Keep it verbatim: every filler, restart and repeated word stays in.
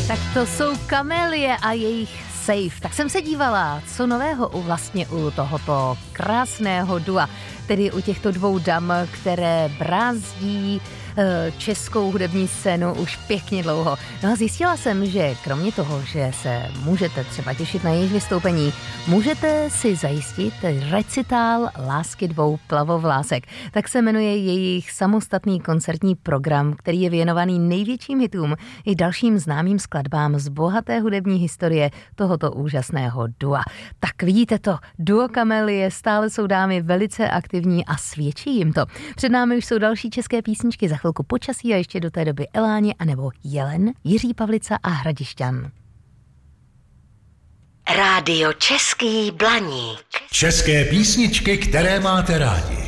Tak to jsou Kamelie a jejich Safe. Tak jsem se dívala, co nového u vlastně u tohoto krásného dua, tedy u těchto dvou dam, které brázdí českou hudební scénu už pěkně dlouho. No a zjistila jsem, že kromě toho, že se můžete třeba těšit na jejich vystoupení, můžete si zajistit recitál Lásky dvou plavovlásek. Tak se jmenuje jejich samostatný koncertní program, který je věnovaný největším hitům i dalším známým skladbám z bohaté hudební historie tohoto úžasného dua. Tak vidíte to, duo Kamelie, stále jsou dámy velice aktivní a svědčí jim to. Před námi už jsou další české písničky, za chvilku Počasí a ještě do té doby Eláně anebo Jelen, Jiří Pavlica a Hradišťan. Rádio Český Blaník. České písničky, které máte rádi.